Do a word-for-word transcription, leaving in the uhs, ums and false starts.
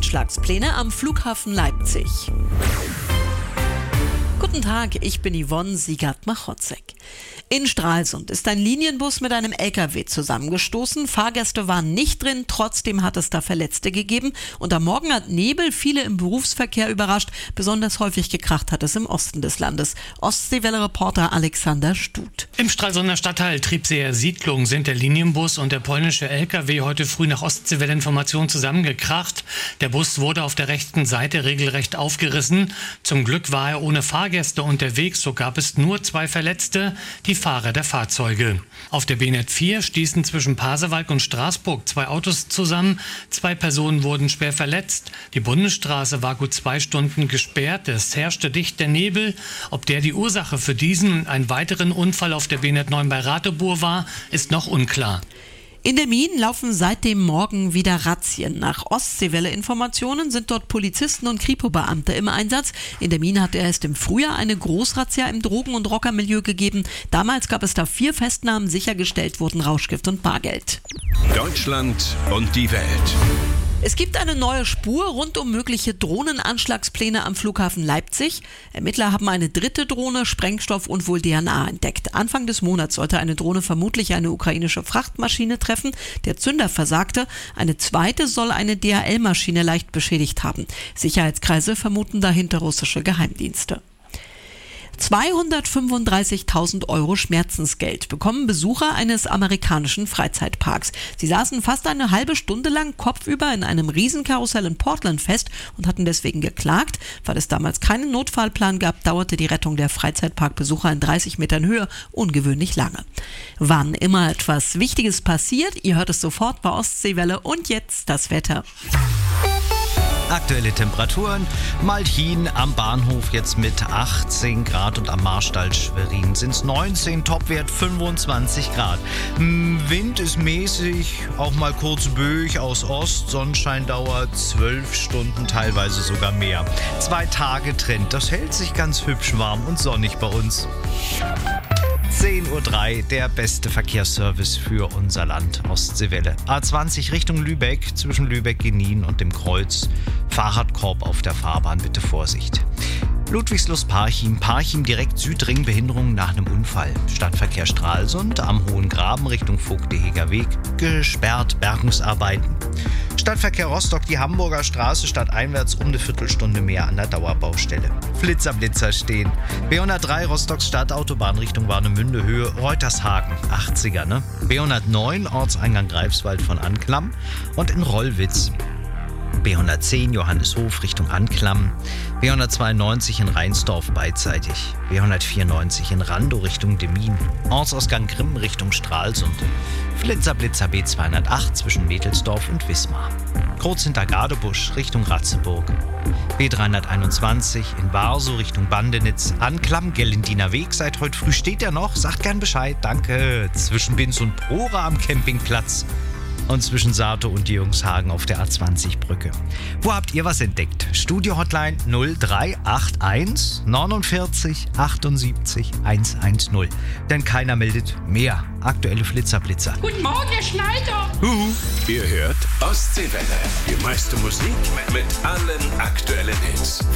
Drohnenanschlagspläne am Flughafen Leipzig. Guten Tag, ich bin Yvonne Siegert-Machotzek. In Stralsund ist ein Linienbus mit einem L K W zusammengestoßen. Fahrgäste waren nicht drin, trotzdem hat es da Verletzte gegeben. Und am Morgen hat Nebel viele im Berufsverkehr überrascht. Besonders häufig gekracht hat es im Osten des Landes. Ostseewelle-Reporter Alexander Stut. Im Stralsunder Stadtteil Triebseer Siedlung sind der Linienbus und der polnische L K W heute früh nach Ostseewelle-Information zusammengekracht. Der Bus wurde auf der rechten Seite regelrecht aufgerissen. Zum Glück war er ohne Fahrgäste unterwegs, so gab es nur zwei Verletzte, die Fahrer der Fahrzeuge. Auf der B N R vier stießen zwischen Pasewalk und Straßburg zwei Autos zusammen. Zwei Personen wurden schwer verletzt. Die Bundesstraße war gut zwei Stunden gesperrt. Es herrschte dichter Nebel. Ob der die Ursache für diesen und einen weiteren Unfall auf der B N R neun bei Ratebour war, ist noch unklar. In der Mien laufen seit dem Morgen wieder Razzien. Nach Ostseewelle-Informationen sind dort Polizisten und Kripo-Beamte im Einsatz. In der Mien hat er erst im Frühjahr eine Großrazzia im Drogen- und Rockermilieu gegeben. Damals gab es da vier Festnahmen, sichergestellt wurden Rauschgift und Bargeld. Deutschland und die Welt. Es gibt eine neue Spur rund um mögliche Drohnenanschlagspläne am Flughafen Leipzig. Ermittler haben eine dritte Drohne, Sprengstoff und wohl D N A entdeckt. Anfang des Monats sollte eine Drohne vermutlich eine ukrainische Frachtmaschine treffen. Der Zünder versagte. Eine zweite soll eine D H L-Maschine leicht beschädigt haben. Sicherheitskreise vermuten dahinter russische Geheimdienste. zweihundertfünfunddreißigtausend Euro Schmerzensgeld bekommen Besucher eines amerikanischen Freizeitparks. Sie saßen fast eine halbe Stunde lang kopfüber in einem Riesenkarussell in Portland fest und hatten deswegen geklagt. Weil es damals keinen Notfallplan gab, dauerte die Rettung der Freizeitparkbesucher in dreißig Metern Höhe ungewöhnlich lange. Wann immer etwas Wichtiges passiert, ihr hört es sofort bei Ostseewelle. Und jetzt das Wetter. Aktuelle Temperaturen: Malchin am Bahnhof jetzt mit achtzehn Grad und am Marstall Schwerin sind es neunzehn, Topwert fünfundzwanzig Grad. Wind ist mäßig, auch mal kurz böig aus Ost, Sonnenscheindauer zwölf Stunden, teilweise sogar mehr. Zwei Tage Trend, das hält sich ganz hübsch warm und sonnig bei uns. zehn Uhr drei, der beste Verkehrsservice für unser Land, Ostseewelle. A zwanzig Richtung Lübeck, zwischen Lübeck-Genin und dem Kreuz. Fahrradkorb auf der Fahrbahn, bitte Vorsicht. Ludwigslust-Parchim, Parchim direkt Südring, Behinderung nach einem Unfall. Stadtverkehr Stralsund am Hohen Graben Richtung Vogteheger Weg, gesperrt, Bergungsarbeiten. Stadtverkehr Rostock, die Hamburger Straße stadteinwärts um eine Viertelstunde mehr an der Dauerbaustelle. Flitzer, Blitzer stehen. B hundertdrei Rostocks Stadtautobahn Richtung Warnemünde Höhe, Reutershagen, achtziger, ne? B hundertneun Ortseingang Greifswald von Anklam und in Rollwitz. B hundertzehn Johanneshof Richtung Anklam, B hundertzweiundneunzig in Rheinsdorf beidseitig, B hundertvierundneunzig in Randow Richtung Demmin, Ortsausgang Grimm Richtung Stralsund, Flitzer Blitzer B zweihundertacht zwischen Mädelsdorf und Wismar, Kurz hinter Gadebusch Richtung Ratzeburg, B dreihunderteinundzwanzig in Warsow Richtung Bandenitz, Anklam Gellendiner Weg, seit heute früh steht er noch, sagt gern Bescheid, danke, zwischen Binz und Prora am Campingplatz. Und zwischen Sato und Jungshagen auf der A zwanzig Brücke. Wo habt ihr was entdeckt? Studio-Hotline null drei acht eins neunundvierzig achtundsiebzig hundertzehn. Denn keiner meldet mehr. Aktuelle Flitzerblitzer. Guten Morgen, Herr Schneider. Huhu. Ihr hört Ostseewelle. Die meiste Musik mit allen aktuellen Hits.